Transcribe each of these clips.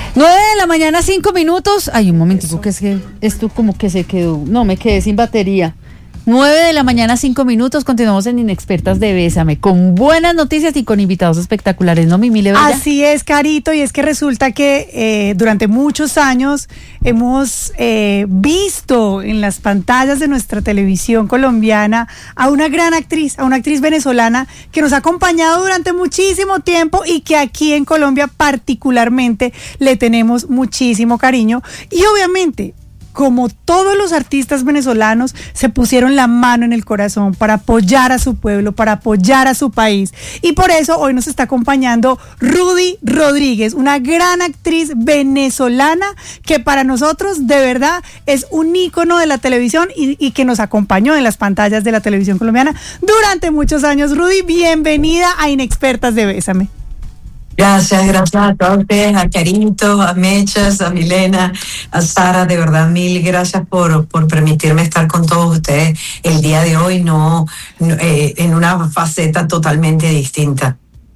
9:05 a.m. Ay, un momentico, que es que esto como que se quedó. No, me quedé sin batería. 9:05 a.m. Continuamos en Inexpertas de Bésame, con buenas noticias y con invitados espectaculares, ¿no, Mimi Lebella? Así es, Carito, y es que resulta que durante muchos años hemos visto en las pantallas de nuestra televisión colombiana a una gran actriz, a una actriz venezolana que nos ha acompañado durante muchísimo tiempo y que aquí en Colombia particularmente le tenemos muchísimo cariño. Y obviamente, como todos los artistas venezolanos, se pusieron la mano en el corazón para apoyar a su pueblo, para apoyar a su país. Y por eso hoy nos está acompañando Rudy Rodríguez, una gran actriz venezolana que para nosotros de verdad es un ícono de la televisión y que nos acompañó en las pantallas de la televisión colombiana durante muchos años. Rudy, bienvenida a Inexpertas de Bésame. Gracias a todos ustedes, a Carito, a Mechas, a Milena, a Sara, de verdad mil gracias por permitirme estar con todos ustedes el día de hoy, en una faceta totalmente distinta.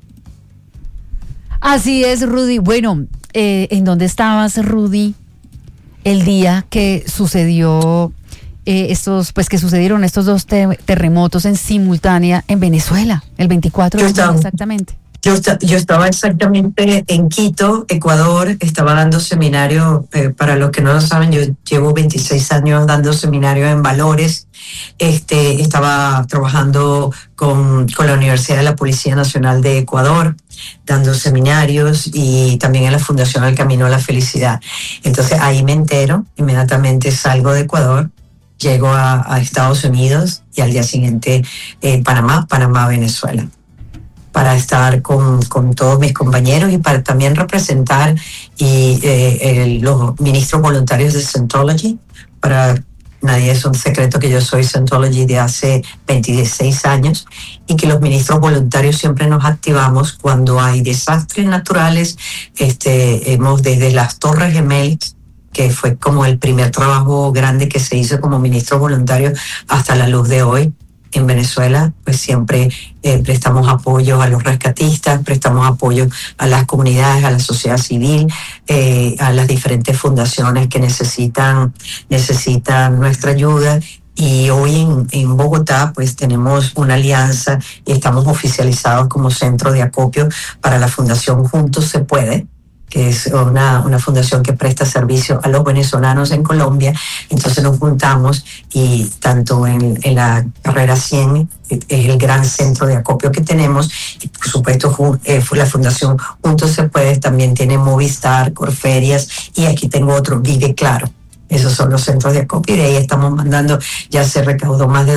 Así es, Rudy. Bueno, ¿en dónde estabas, Rudy, el día que sucedió que sucedieron estos dos terremotos en simultánea en Venezuela, el 24 de junio exactamente? Yo estaba exactamente en Quito, Ecuador, estaba dando seminario, para los que no lo saben, yo llevo 26 años dando seminarios en valores, estaba trabajando con la Universidad de la Policía Nacional de Ecuador, dando seminarios y también en la Fundación El Camino a la Felicidad. Entonces ahí me entero, inmediatamente salgo de Ecuador, llego a Estados Unidos y al día siguiente Panamá, Venezuela, para estar con todos mis compañeros y para también representar los ministros voluntarios de Scientology. Para nadie es un secreto que yo soy Scientology de hace 26 años y que los ministros voluntarios siempre nos activamos cuando hay desastres naturales. Hemos desde las Torres Gemelas, que fue como el primer trabajo grande que se hizo como ministro voluntario, hasta la luz de hoy. En Venezuela, pues siempre prestamos apoyo a los rescatistas, prestamos apoyo a las comunidades, a la sociedad civil, a las diferentes fundaciones que necesitan nuestra ayuda. Y hoy en Bogotá, pues tenemos una alianza y estamos oficializados como centro de acopio para la Fundación Juntos Se Puede, que es una fundación que presta servicio a los venezolanos en Colombia. Entonces nos juntamos y tanto en la carrera 100 es el gran centro de acopio que tenemos, y por supuesto la Fundación Juntos Se Puede también tiene Movistar, Corferias, y aquí tengo otro, Vive Claro. Esos son los centros de acopio y de ahí estamos mandando, ya se recaudó más de